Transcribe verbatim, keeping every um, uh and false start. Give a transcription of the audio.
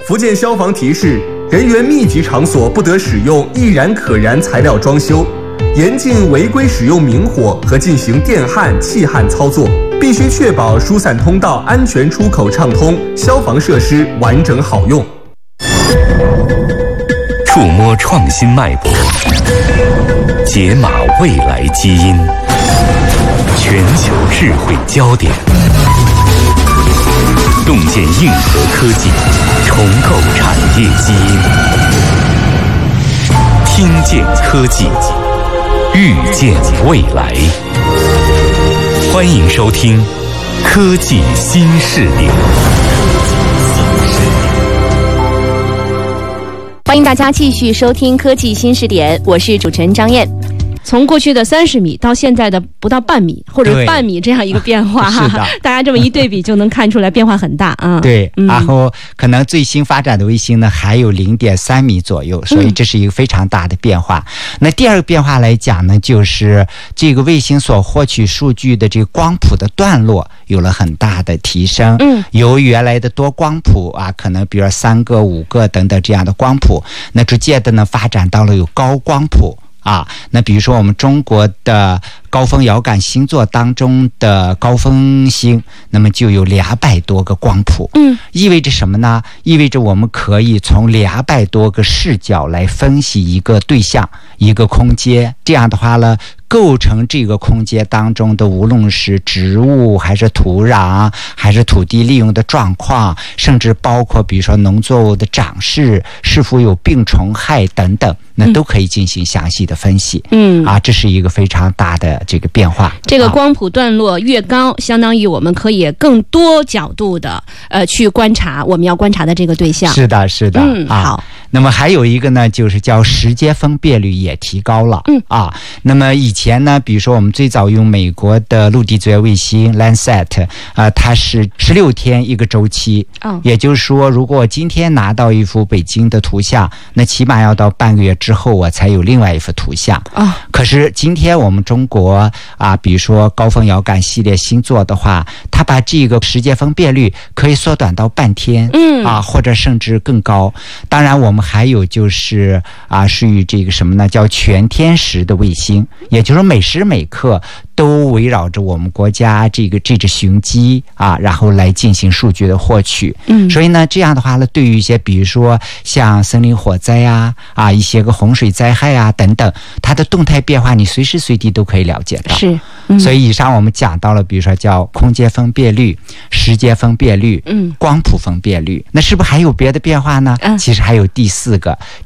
福建消防提示：人员密集场所不得使用易燃可燃材料装修，严禁违规使用明火和进行电焊、气焊操作，必须确保疏散通道安全出口畅通，消防设施完整好用。 触摸创新脉搏，解码未来基因，全球智慧焦点，洞见硬核科技，重构产业基因，听见科技，预见未来。欢迎收听《科技新视点》。 欢迎大家继续收听科技新视点，我是主持人张燕。从过去的三十米到现在的不到半米或者半米这样一个变化， 是的， 大家这么一对比就能看出来变化很大啊。 对，嗯、然后可能最新发展的卫星呢还有零点三米左右，所以这是一个非常大的变化。嗯、那第二个变化来讲呢，就是这个卫星所获取数据的这个光谱的段落有了很大的提升。嗯，由原来的多光谱啊，可能比如三个、五个等等这样的光谱，那逐渐的呢发展到了有高光谱。啊，那比如说我们中国的高峰遥感星座当中的高峰星，那么就有两百多个光谱。嗯，意味着什么呢？意味着我们可以从两百多个视角来分析一个对象、一个空间。这样的话呢，构成这个空间当中的，无论是植物还是土壤，还是土地利用的状况，甚至包括比如说农作物的长势是否有病虫害等等，那都可以进行详细的分析。嗯，啊，这是一个非常大的这个变化。 这个光谱段落越高，相当于我们可以更多角度的呃去观察我们要观察的这个对象。 是的，是的。 嗯， 啊、 好。 那么还有一个呢，就是叫时间分辨率也提高了。嗯啊，那么以前呢，比如说我们最早用美国的陆地资源卫星 Landsat 啊、呃，它是十六天一个周期。哦，也就是说，如果我今天拿到一幅北京的图像，那起码要到半个月之后我才有另外一幅图像。啊、哦，可是今天我们中国啊，比如说高峰遥感系列星座的话，它把这个时间分辨率可以缩短到半天。嗯啊，或者甚至更高。当然，我们还有就是啊，属于这个什么呢？叫全天时的卫星，也就是每时每刻都围绕着我们国家这个这只雄鸡啊，然后来进行数据的获取。嗯，所以呢，这样的话呢，对于一些比如说像森林火灾啊、啊一些个洪水灾害啊等等，它的动态变化，你随时随地都可以了解到。 是， 嗯、所以以上我们讲到了，比如说叫空间分辨率、时间分辨率、嗯、光谱分辨率，那是不是还有别的变化呢？嗯，其实还有第四个，